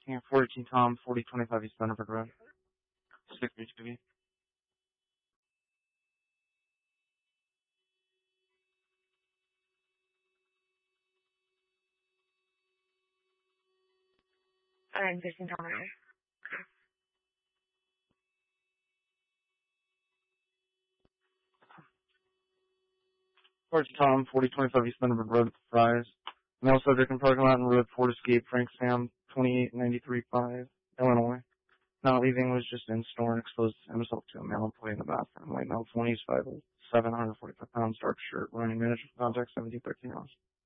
Yeah, 42 Tom, 4025 East Thunderbird Road. 632B. I'm fixing Tom now. 42 Tom, 4025 East Thunderbird Road, Fry's. Male subject in parking lot in Road Ford Escape, Frank Sam, 28935, Illinois. Not leaving, was just in store and exposed himself to a male employee in the bathroom. White male, 20s, 5'7", 145 pounds, dark shirt, running manager contact, 1713 hours.